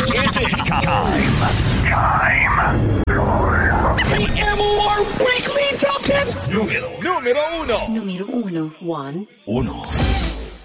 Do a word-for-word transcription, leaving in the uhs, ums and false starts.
It's time. Time. The M O R Weekly Top ten. Número, número uno. Número uno. One. Uno.